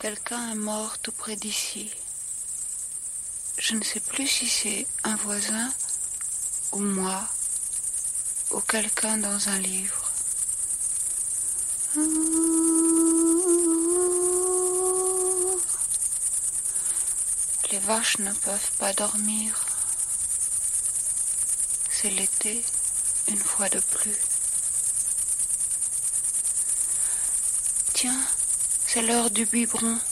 Quelqu'un est mort tout près d'ici. Je ne sais plus si c'est un voisin ou moi ou quelqu'un dans un livre. Les vaches ne peuvent pas dormir. C'est l'été, une fois de plus. Tiens, c'est l'heure du biberon.